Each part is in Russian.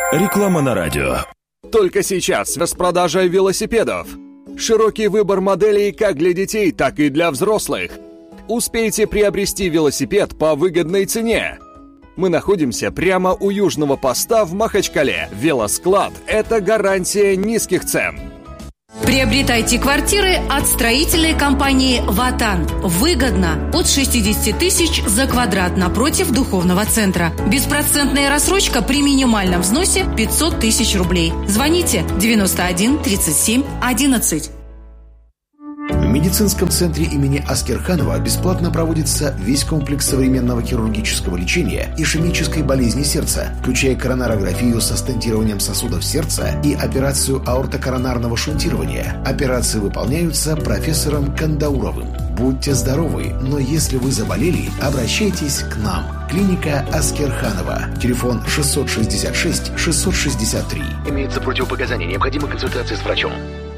Реклама на радио. Только сейчас распродажа велосипедов. Широкий выбор моделей как для детей, так и для взрослых. Успейте приобрести велосипед по выгодной цене. Мы находимся прямо у южного поста в Махачкале. Велосклад – это гарантия низких цен. Приобретайте квартиры от строительной компании «Ватан». Выгодно. От 60 тысяч за квадрат напротив духовного центра. Беспроцентная рассрочка при минимальном взносе 500 тысяч рублей. Звоните 91 37 11. В медицинском центре имени Аскерханова бесплатно проводится весь комплекс современного хирургического лечения ишемической болезни сердца, включая коронарографию со стентированием сосудов сердца и операцию аортокоронарного шунтирования. Операции выполняются профессором Кандауровым. Будьте здоровы, но если вы заболели, обращайтесь к нам. Клиника Аскерханова. Телефон 666-663. Имеются противопоказания. Необходима консультация с врачом.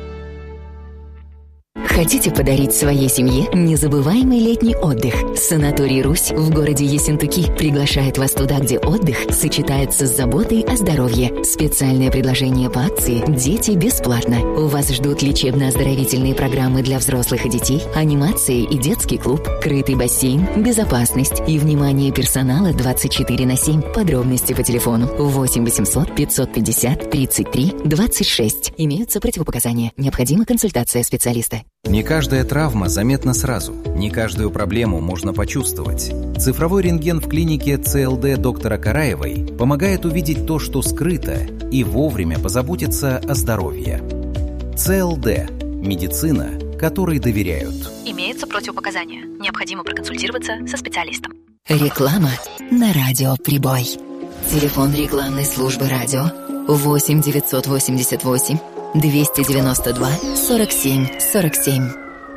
Хотите подарить своей семье незабываемый летний отдых? Санаторий «Русь» в городе Ессентуки приглашает вас туда, где отдых сочетается с заботой о здоровье. Специальное предложение по акции «Дети бесплатно». У вас ждут лечебно-оздоровительные программы для взрослых и детей, анимация и детский клуб, крытый бассейн, безопасность и внимание персонала 24/7. Подробности по телефону 8 800 550 33 26. Имеются противопоказания. Необходима консультация специалиста. Не каждая травма заметна сразу, не каждую проблему можно почувствовать. Цифровой рентген в клинике ЦЛД доктора Караевой помогает увидеть то, что скрыто, и вовремя позаботиться о здоровье. ЦЛД – медицина, которой доверяют. Имеются противопоказания. Необходимо проконсультироваться со специалистом. Реклама на радио «Прибой». Телефон рекламной службы радио 8 988 292 47 47.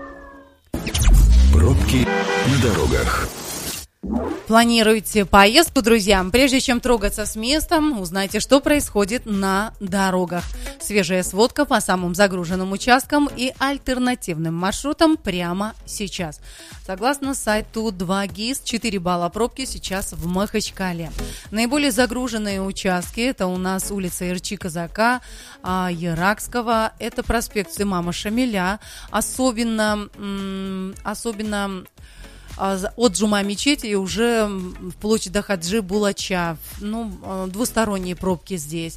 Пробки на дорогах. Планируйте поездку, друзья. Прежде чем трогаться с места, узнайте, что происходит на дорогах. Свежая сводка по самым загруженным участкам и альтернативным маршрутам прямо сейчас. Согласно сайту 2GIS, 4 балла пробки сейчас в Махачкале. Наиболее загруженные участки – это у нас улица Ирчи-Казака, Яракского, это проспект Имама Шамиля, особенно от Джума-мечети и уже вплоть до Хаджи Булача. Двусторонние пробки здесь.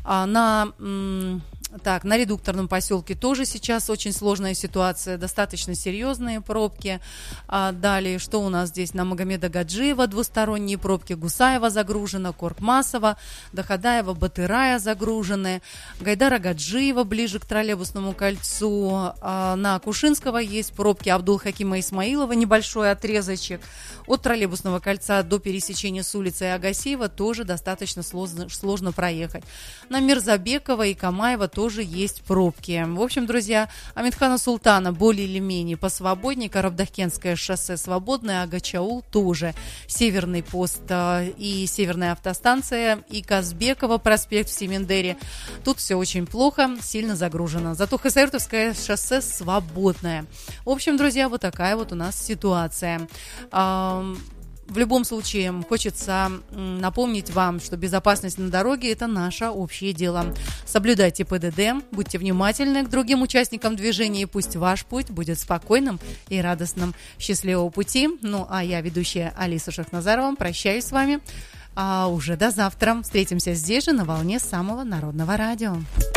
На редукторном поселке тоже сейчас очень сложная ситуация, достаточно серьезные пробки. Далее, что у нас здесь? На Магомеда Гаджиева двусторонние пробки, Гусаева загружена, Коркмасова, Дахадаева, Батырая загружены, Гайдара Гаджиева ближе к троллейбусному кольцу. На Кушинского есть пробки, Абдул-Хакима Исмаилова небольшой отрезочек. От троллейбусного кольца до пересечения с улицей Агасиева тоже достаточно сложно проехать. На Мирзабекова и Камаева тоже есть пробки. В общем, друзья, Амитхана Султана более или менее посвободнее, Карабдахкенское шоссе свободное, Агачаул тоже. Северный пост и Северная автостанция, и Казбекова проспект в Семендере. Тут все очень плохо, сильно загружено. Зато Хасавюртовское шоссе свободное. В общем, друзья, вот такая вот у нас ситуация. В любом случае, хочется напомнить вам, что безопасность на дороге – это наше общее дело. Соблюдайте ПДД, будьте внимательны к другим участникам движения, и пусть ваш путь будет спокойным и радостным. Счастливого пути. А я, ведущая Алиса Шахназарова, прощаюсь с вами. Уже до завтра. Встретимся здесь же, на волне самого народного радио.